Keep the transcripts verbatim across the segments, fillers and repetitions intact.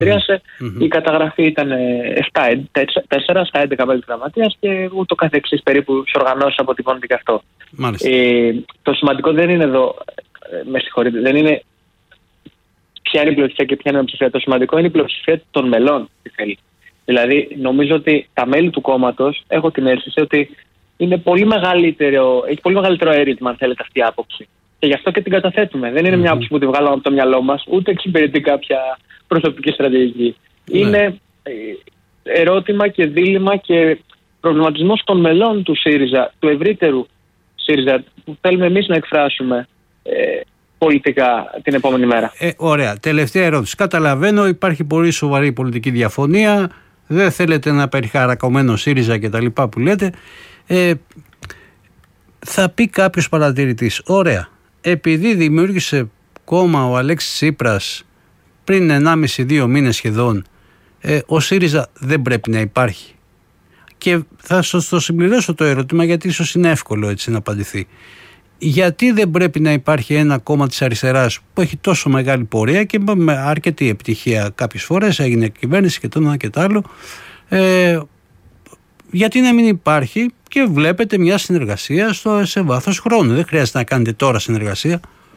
μετρίασε. Mm-hmm. Η καταγραφή ήταν επτά τέσσερα στα έντεκα μέλη της γραμματείας και ούτω καθεξής περίπου σε οργανώσεις αποτυπώνεται και αυτό. Ε, το σημαντικό δεν είναι εδώ, με συγχωρείτε, δεν είναι ποια είναι η πλειοψηφία και ποια είναι η μειοψηφία. Το σημαντικό είναι η πλειοψηφία των μελών τι θέλει. Δηλαδή, νομίζω ότι τα μέλη του κόμματος, έχω την αίσθηση ότι είναι πολύ μεγαλύτερο, έχει πολύ μεγαλύτερο αέριτμα, αν θέλετε, αυτή η άποψη. Και γι' αυτό και την καταθέτουμε. Δεν είναι mm-hmm. μια άποψη που τη βγάλαμε από το μυαλό μας, ούτε εξυπηρετεί κάποια προσωπική στρατηγική. Mm-hmm. Είναι ερώτημα και δίλημμα και προβληματισμός των μελών του ΣΥΡΙΖΑ, του ευρύτερου ΣΥΡΙΖΑ, που θέλουμε εμείς να εκφράσουμε ε, πολιτικά την επόμενη μέρα. Ε, ωραία. Τελευταία ερώτηση. Καταλαβαίνω, υπάρχει πολύ σοβαρή πολιτική διαφωνία. Δεν θέλετε ένα περιχαρακωμένο ΣΥΡΙΖΑ και τα λοιπά που λέτε. Ε, θα πει κάποιος παρατηρητής, ωραία, επειδή δημιούργησε κόμμα ο Αλέξης Τσίπρας πριν ενάμιση δύο μήνες σχεδόν, ε, ο ΣΥΡΙΖΑ δεν πρέπει να υπάρχει. Και θα σας το συμπληρώσω το ερώτημα, γιατί ίσως είναι εύκολο έτσι να απαντηθεί. Γιατί δεν πρέπει να υπάρχει ένα κόμμα της αριστεράς που έχει τόσο μεγάλη πορεία και με αρκετή επιτυχία κάποιες φορές, έγινε κυβέρνηση και το ένα και το άλλο, ε, γιατί να μην υπάρχει και βλέπετε μια συνεργασία στο, σε βάθος χρόνου. Δεν χρειάζεται να κάνετε τώρα συνεργασία.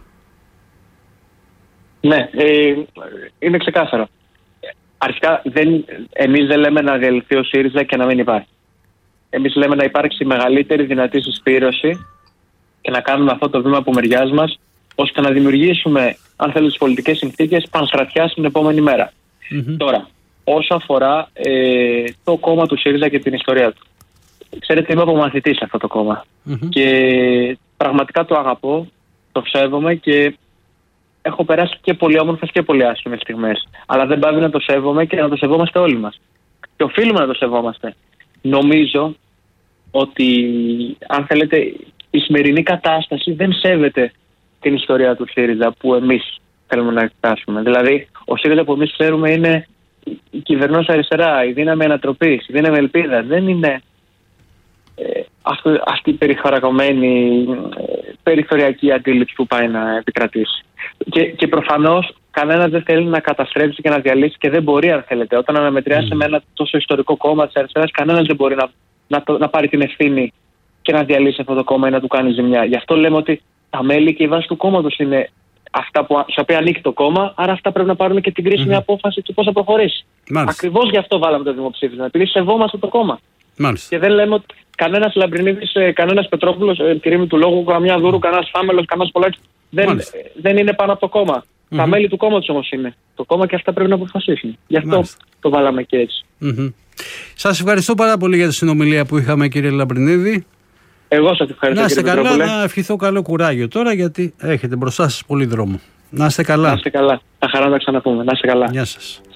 Ναι, ε, είναι ξεκάθαρο. Αρχικά δεν, εμείς δεν λέμε να διαλυθεί ο ΣΥΡΙΖΑ και να μην υπάρχει. Εμείς λέμε να υπάρξει μεγαλύτερη δυνατή συσπήρωση και να κάνουμε αυτό το βήμα από μεριάς μας, ώστε να δημιουργήσουμε, αν θέλετε, τις πολιτικές συνθήκες πανστρατιά στην επόμενη μέρα. Mm-hmm. Τώρα, όσο αφορά ε, το κόμμα του ΣΥΡΙΖΑ και την ιστορία του. Ξέρετε, είμαι απομαθητής σε αυτό το κόμμα. Mm-hmm. Και πραγματικά το αγαπώ, το σέβομαι και έχω περάσει και πολύ όμορφες και πολύ άσχημες στιγμές. Αλλά δεν πάβει να το σέβομαι και να το σεβόμαστε όλοι μας. Και οφείλουμε να το σεβόμαστε. Νομίζω ότι, αν θέλετε, η σημερινή κατάσταση δεν σέβεται την ιστορία του ΣΥΡΙΖΑ που εμείς θέλουμε να εκφράσουμε. Δηλαδή, ο ΣΥΡΙΖΑ που εμείς ξέρουμε είναι η κυβερνώσα αριστερά, η δύναμη ανατροπής, η δύναμη ελπίδας. Δεν είναι ε, αυτή, αυτή η περιχαρακωμένη ε, περιθωριακή αντίληψη που πάει να επικρατήσει. Και, και προφανώς κανένας δεν θέλει να καταστρέψει και να διαλύσει και δεν μπορεί, αν θέλετε. Όταν αναμετριάσει mm. με ένα τόσο ιστορικό κόμμα της αριστεράς, κανένας δεν μπορεί να, να, το, να πάρει την ευθύνη και να διαλύσει αυτό το κόμμα ή να του κάνει ζημιά. Γι' αυτό λέμε ότι τα μέλη και η βάση του κόμματος είναι αυτά που, στα οποία ανήκει το κόμμα, άρα αυτά πρέπει να πάρουν και την κρίσιμη mm-hmm. απόφαση του πώς θα προχωρήσει. Ακριβώς γι' αυτό βάλαμε το δημοψήφισμα, επειδή σεβόμαστε το κόμμα. Μάλιστα. Και δεν λέμε ότι κανένας Λαμπρινίδης, κανένας Πετρόπουλος, κυρίμη του λόγου, καμιά Δούρου, κανένας Φάμελος, κανένας Πολάκης, δεν, δεν είναι πάνω από το κόμμα. Mm-hmm. Τα μέλη του κόμματος όμως είναι. Το κόμμα και αυτά πρέπει να αποφασίσουν. Γι' αυτό Μάλιστα. το βάλαμε και έτσι. Mm-hmm. Σας ευχαριστώ πάρα πολύ για τη συνομιλία που είχαμε, κύριε Λαμπρινίδη. Εγώ σας ευχαριστώ. Να είστε καλά, να ευχηθώ καλό κουράγιο τώρα, γιατί έχετε μπροστά σας πολύ δρόμο. Να είστε καλά. Να είστε καλά. Θα χαρά να τα ξαναπούμε. Να είστε καλά. Γεια σας.